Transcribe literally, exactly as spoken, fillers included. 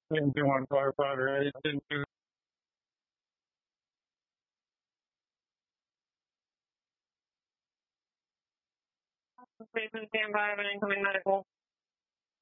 Didn't do one firefighter. I didn't do. Station standby of an incoming medical.